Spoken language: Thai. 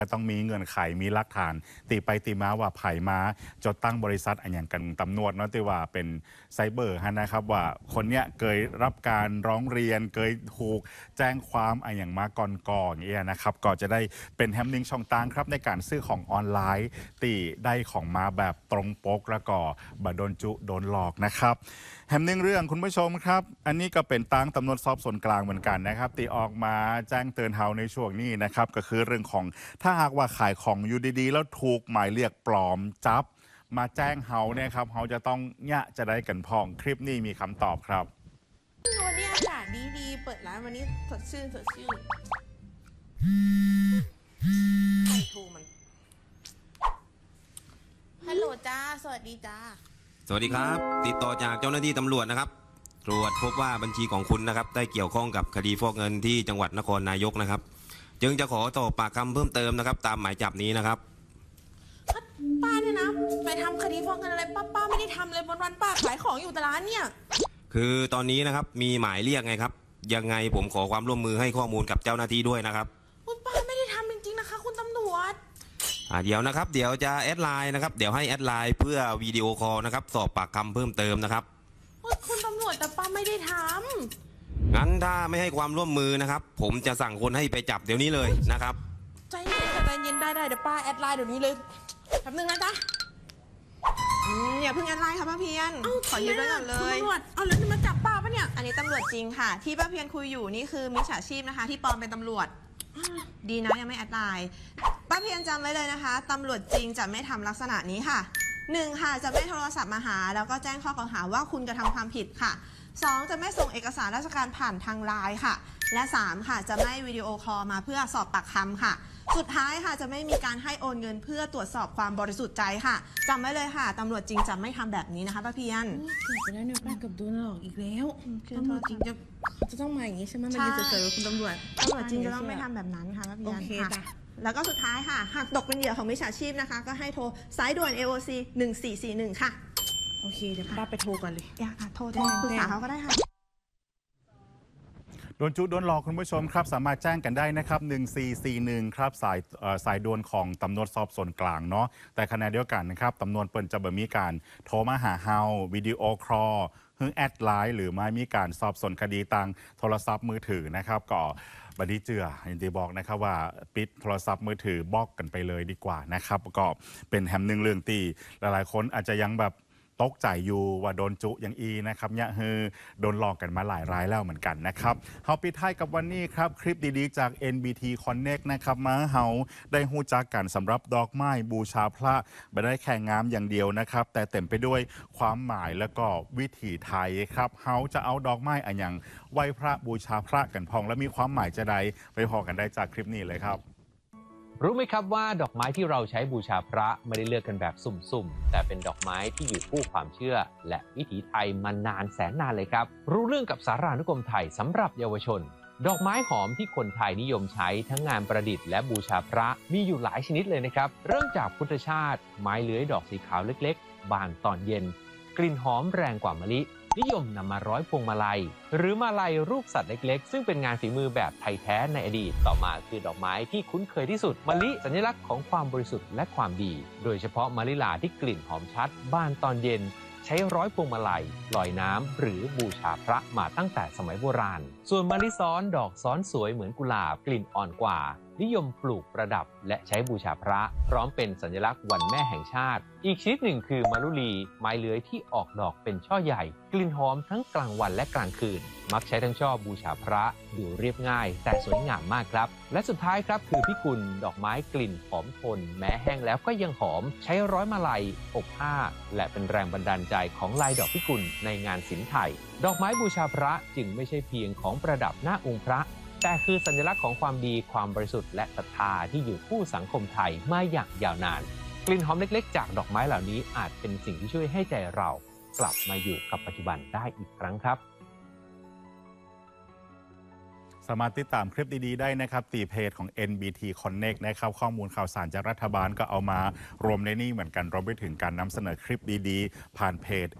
ต้องมีเงื่อนไขมีหลักฐานตีไปตีมาว่าไผ่มาจดตั้งบริษัทอันอย่างกันตำรวจเนาะที่ว่าเป็นไซเบอร์ฮะนะครับว่าคนเนี้ยเคยรับการร้องเรียนเคยถูกแจ้งความอันอย่างมาก่อนเนี่ยนะครับก็จะได้เป็นแฮมนิ่งช่องต่างครับในการซื้อของออนไลน์ตีได้ของมาแบบตรงปกแล้วก็บโดนจุโดนหลอกนะครับแฮมนิ่งเรื่องคุณผู้ชมครับอันนี้ก็เป็นตั้งตำรวจสอบสวนกลางเหมือนกันนะครับตีออกมาแจ้งเตือนเฮาในช่วงนี้นะครับก็คือเรื่องของถ้าหากว่าขายของอยู่ดีๆแล้วถูกหมายเรียกปลอมจับมาแจ้งเฮาเนี่ยครับเฮาจะต้องเนี่ยจะได้กันพองคลิปนี้มีคำตอบครับวันนี้อากาศดีๆเปิดร้านวันนี้สดชื่นใครโทรมันฮัลโหลจ้าสวัสดีจ้าสวัสดีครับติดต่อจากเจ้าหน้าที่ตำรวจนะครับตรวจพบว่าบัญชีของคุณนะครับได้เกี่ยวข้องกับคดีฟอกเงินที่จังหวัดนครนายกนะครับจึงจะขอสอบปากคำเพิ่มเติมนะครับตามหมายจับนี้นะครับป้าเนี่ยนะไปทำคดีฟอกเงินอะไรป้าไม่ได้ทำเลยวันป้าขายของอยู่แต่ร้านเนี่ยคือตอนนี้นะครับมีหมายเรียกไงครับยังไงผมขอความร่วมมือให้ข้อมูลกับเจ้าหน้าที่ด้วยนะครับป้าไม่ได้ทำจริงๆนะคะคุณตำรวจเดี๋ยวนะครับเดี๋ยวจะแอดไลน์นะครับเดี๋ยวให้แอดไลน์เพื่อวิดีโอคอลนะครับสอบปากคำเพิ่มเติมนะครับคุณตำรวจแต่ป้าไม่ได้ทำงั้นถ้าไม่ให้ความร่วมมือนะครับผมจะสั่งคนให้ไปจับเดี๋ยวนี้เลยนะครับใจเย็นได้เดี๋ยวป้าแอดไลน์เดี๋ยวนี้เลยแป๊บนึงนะจ๊ะอย่าเพิ่งแอดไลน์ค่ะป้าเพียนขอยืนไว้ก่อนเลยตำรวจเอาแล้วจะมาจับป้าปะเนี่ยอันนี้ตำรวจจริงค่ะที่ป้าเพียนคุยอยู่นี่คือมิจฉาชีพนะคะที่ปลอมเป็นตำรวจดีนะยังไม่แอดไลน์ป้าเพียนจำไว้เลยนะคะตำรวจจริงจะไม่ทำลักษณะนี้ค่ะ1ค่ะจะไม่โทรศัพท์มาหาแล้วก็แจ้งข้อกล่าวหาว่าคุณกระทำความผิดค่ะ2จะไม่ส่งเอกสารราชการผ่านทางไลน์ค่ะและ3ค่ะจะไม่วิดีโอคอลมาเพื่อสอบปากคำค่ะสุดท้ายค่ะจะไม่มีการให้โอนเงินเพื่อตรวจสอบความบริสุทธิ์ใจค่ะจำไว้เลยค่ะตำรวจจริงจะไม่ทำแบบนี้นะคะป้าเพียนเกือบไปแล้วเนี่ยป้าเกือบโดนหลอกอีกแล้วตำรวจจริงจะต้องมาอย่างนี้ใช่ไหมมันยืนเฉยๆคุณตำรวจจริงจะต้องไม่ทำแบบนั้นค่ะป้าเพียนค่ะแล้วก็สุดท้ายค่ะหากตกเป็นเหยื่อของมิจฉาชีพนะคะก็ให้โทรสายด่วน AOC 1441ค่ะโอเคเดี๋ยวป้าไปโทรก่อนเลยอยากโทรปรึกษาเขาก็ได้ค่ะโดนจุดโดนหลอกคุณผู้ชมครับสามารถแจ้งกันได้นะครับ1441ครับสายด่วนของตำรวจสอบสวนกลางเนาะแต่ขณะเดียวกันนะครับตำรวจเปิดจะบ่มีการโทรมาหาเฮาวิดีโอคอลแอดไลน์หรือไม่มีการสอบสวนคดีทางโทรศัพท์มือถือนะครับก็บัดนี้เจือยินดีบอกนะครับว่าปิดโทรศัพท์มือถือบล็อกกันไปเลยดีกว่านะครับก็เป็นแฮมหนึ่งเรื่องตีหลายๆคนอาจจะยังแบบตกใจอยู่ว่าโดนจุอย่างอีนะครับเนี่ยคือโดนหลอกกันมาหลายรายแล้วเหมือนกันนะครับเฮาปิดท้ายกับวันนี้ครับคลิปดีๆจาก NBT Connect นะครับมาเฮาได้หู้จักกันสำหรับดอกไม้บูชาพระไม่ได้แข่งงามอย่างเดียวนะครับแต่เต็มไปด้วยความหมายแล้วก็วิถีไทยครับเฮาจะเอาดอกไม้อันอย่างไหว้พระบูชาพระกันพองและมีความหมายจะใดไปพอกันได้จากคลิปนี้เลยครับรู้ไหมครับว่าดอกไม้ที่เราใช้บูชาพระไม่ได้เลือกกันแบบสุ่มๆแต่เป็นดอกไม้ที่อยู่คู่ความเชื่อและวิถีไทยมานานแสนนานเลยครับรู้เรื่องกับสารานุกรมไทยสำหรับเยาวชนดอกไม้หอมที่คนไทยนิยมใช้ทั้งงานประดิษฐ์และบูชาพระมีอยู่หลายชนิดเลยนะครับเริ่มจากพุทธชาติไม้เลื้อยดอกสีขาวเล็กๆบานตอนเย็นกลิ่นหอมแรงกว่ามะลินิยมนำมาร้อยพวงมาลัยหรือมาลัยรูปสัตว์เล็กๆซึ่งเป็นงานฝีมือแบบไทยแท้ในอดีตต่อมาคือดอกไม้ที่คุ้นเคยที่สุดมะลิสัญลักษณ์ของความบริสุทธิ์และความดีโดยเฉพาะมะลิลาที่กลิ่นหอมชัดบานตอนเย็นใช้ร้อยพวงมาลัยลอยน้ำหรือบูชาพระมาตั้งแต่สมัยโบราณส่วนมะลิซ้อนดอกซ้อนสวยเหมือนกุหลาบกลิ่นอ่อนกว่านิยมปลูกประดับและใช้บูชาพระพร้อมเป็นสัญลักษณ์วันแม่แห่งชาติอีกชนิดหนึ่งคือมะลุลีไม้เลื้อยที่ออกดอกเป็นช่อใหญ่กลิ่นหอมทั้งกลางวันและกลางคืนมักใช้ทั้งช่อบูชาพระดูเรียบง่ายแต่สวยงามมากครับและสุดท้ายครับคือพิกุลดอกไม้กลิ่นหอมทนแม้แห้งแล้วก็ยังหอมใช้ร้อยมาลัยอบผ้าและเป็นแรงบันดาลใจของลายดอกพิกุลในงานศิลป์ไทยดอกไม้บูชาพระจึงไม่ใช่เพียงของประดับหน้าองค์พระแต่คือสัญลักษณ์ของความดีความบริสุทธิ์และศรัทธาที่อยู่คู่สังคมไทยมาอย่างยาวนานกลิ่นหอมเล็กๆจากดอกไม้เหล่านี้อาจเป็นสิ่งที่ช่วยให้ใจเรากลับมาอยู่กับปัจจุบันได้อีกครั้งครับสามารถติดตามคลิปดีๆได้นะครับตีเพจของ NBT Connect นะครับข้อมูลข่าวสารจากรัฐบาลก็เอามารวมในนี่เหมือนกันรวมไปถึงการนำเสนอคลิปดีๆผ่านเพจ